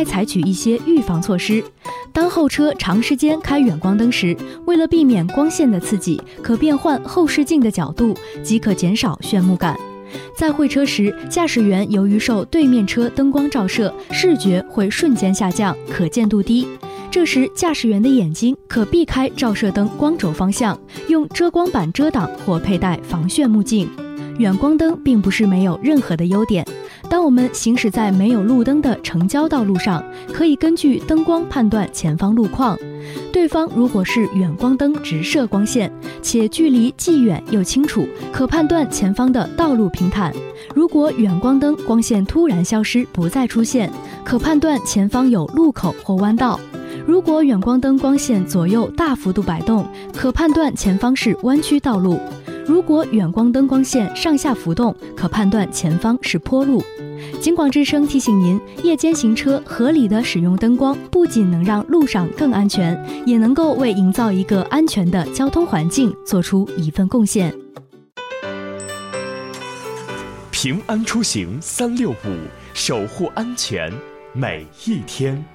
该采取一些预防措施。当候车长时间开远光灯时，为了避免光线的刺激，可变换后视镜的角度，即可减少眩目感。在会车时，驾驶员由于受对面车灯光照射，视觉会瞬间下降，可见度低。这时，驾驶员的眼睛可避开照射灯光轴方向，用遮光板遮挡或佩戴防眩目镜。远光灯并不是没有任何的优点。当我们行驶在没有路灯的城郊道路上，可以根据灯光判断前方路况。对方如果是远光灯直射光线，且距离既远又清楚，可判断前方的道路平坦。如果远光灯光线突然消失，不再出现，可判断前方有路口或弯道。如果远光灯光线左右大幅度摆动，可判断前方是弯曲道路。如果远光灯光线上下浮动，可判断前方是坡路。警广之声提醒您，夜间行车合理的使用灯光，不仅能让路上更安全，也能够为营造一个安全的交通环境做出一份贡献。 平安出行365，守护安全每一天。